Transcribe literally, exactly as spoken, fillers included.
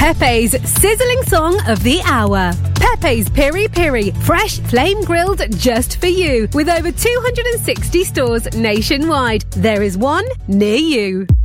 Pepe's sizzling song of the hour. Pepe's Piri Piri, fresh flame grilled just for you. With over two hundred sixty stores nationwide, there is one near you.